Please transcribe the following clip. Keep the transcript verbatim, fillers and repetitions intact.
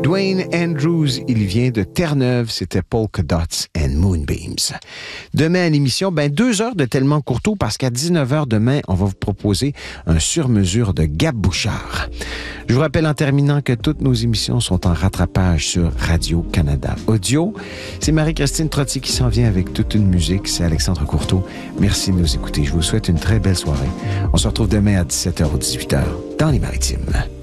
Dwayne Andrews, il vient de Terre-Neuve, c'était Polka Dots and Moonbeams. Demain à l'émission, ben deux heures de Tellement Courteau parce qu'à dix-neuf heures demain, on va vous proposer un sur-mesure de Gab Bouchard. Je vous rappelle en terminant que toutes nos émissions sont en rattrapage sur Radio-Canada Audio. C'est Marie-Christine Trottier qui s'en vient avec toute une musique. C'est Alexandre Courteau. Merci de nous écouter. Je vous souhaite une très belle soirée. On se retrouve demain à dix-sept heures ou dix-huit heures dans les Maritimes.